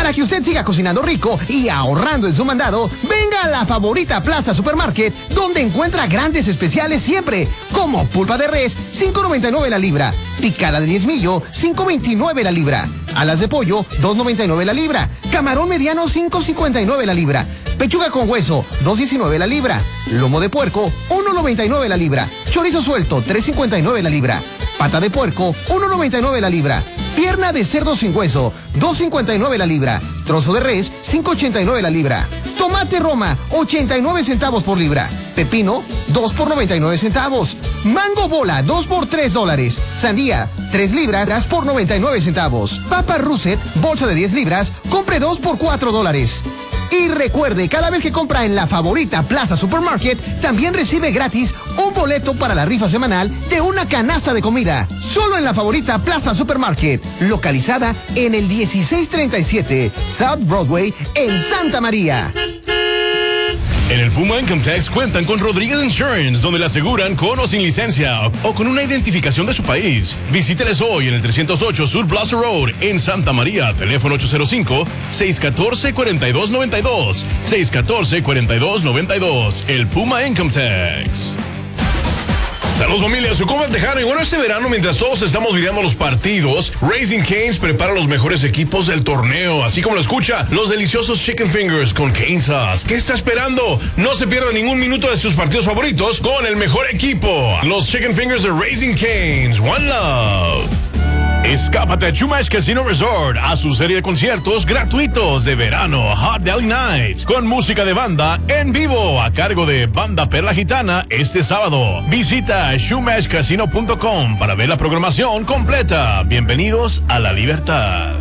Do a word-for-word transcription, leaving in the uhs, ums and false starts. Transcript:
Para que usted siga cocinando rico y ahorrando en su mandado, venga a La Favorita Plaza Supermarket, donde encuentra grandes especiales siempre, como pulpa de res, cinco noventa y nueve la libra, picada de diezmillo, cinco veintinueve la libra, alas de pollo, dos noventa y nueve la libra, camarón mediano, cinco cincuenta y nueve la libra, pechuga con hueso, dos diecinueve la libra, lomo de puerco, uno noventa y nueve la libra, chorizo suelto, tres cincuenta y nueve la libra, pata de puerco, uno noventa y nueve la libra, pierna de cerdo sin hueso, dos cincuenta y nueve la libra, trozo de res, cinco ochenta y nueve la libra, tomate Roma, ochenta y nueve centavos por libra, pepino, dos por noventa y nueve centavos, mango bola, dos por tres dólares, sandía, tres libras por noventa y nueve centavos, papa Russet, bolsa de diez libras, compre dos por cuatro dólares. Y recuerde, cada vez que compra en La Favorita Plaza Supermarket, también recibe gratis un boleto para la rifa semanal de una canasta de comida. Solo en La Favorita Plaza Supermarket, localizada en el dieciséis treinta y siete South Broadway en Santa María. En el Puma Income Tax cuentan con Rodríguez Insurance, donde le aseguran con o sin licencia o con una identificación de su país. Visíteles hoy en el trescientos ocho Sur Plaza Road en Santa María. Teléfono ocho cero cinco, seis uno cuatro, cuatro dos nueve dos. seis uno cuatro, cuatro dos nueve dos. El Puma Income Tax. Saludos familia, su compa Tejano. Y bueno, este verano, mientras todos estamos mirando los partidos, Raising Cane's prepara los mejores equipos del torneo. Así como lo escucha, los deliciosos Chicken Fingers con Cane Sauce. ¿Qué está esperando? No se pierda ningún minuto de sus partidos favoritos con el mejor equipo. Los Chicken Fingers de Raising Cane's. One Love. Escápate a Chumash Casino Resort a su serie de conciertos gratuitos de verano, Hot Deli Nights, con música de banda en vivo a cargo de Banda Perla Gitana este sábado. Visita chumash casino punto com para ver la programación completa. Bienvenidos a la libertad.